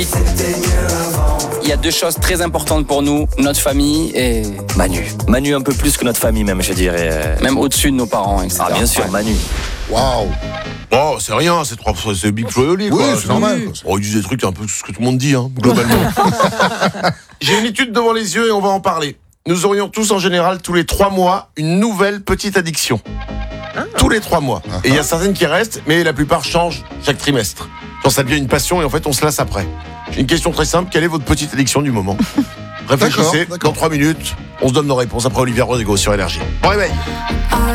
Il y a deux choses très importantes pour nous, notre famille et Manu. Manu un peu plus que notre famille même, je dirais. Même au-dessus de nos parents, etc. Ah bien sûr, Ouais. Manu. Waouh. Oh, c'est rien, c'est Big Flo et Oli, quoi. Oui, c'est normal. Bon, ils disent des trucs un peu ce que tout le monde dit, hein, globalement. J'ai une étude devant les yeux et on va en parler. Nous aurions tous, en général, tous les 3 mois, une nouvelle petite addiction. Tous les 3 mois. Et il y a certaines qui restent, mais la plupart changent chaque trimestre. Genre, ça devient une passion et en fait, on se lasse après. J'ai une question très simple. Quelle est votre petite addiction du moment? Réfléchissez. D'accord. Dans 3 minutes, on se donne nos réponses après Olivia Rodrigo sur Énergie. Bon réveil.